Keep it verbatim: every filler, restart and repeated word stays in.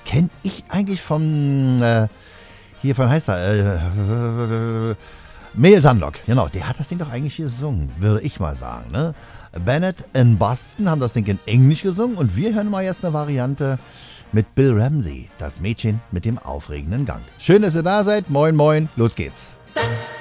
Kenn ich eigentlich vom, äh, hier von heißt er, äh, Mel Sandlock, genau, der hat das Ding doch eigentlich gesungen, würde ich mal sagen, ne? Bennett in Boston haben das Ding in Englisch gesungen und wir hören mal jetzt eine Variante mit Bill Ramsey, das Mädchen mit dem aufregenden Gang. Schön, dass ihr da seid, moin moin, los geht's.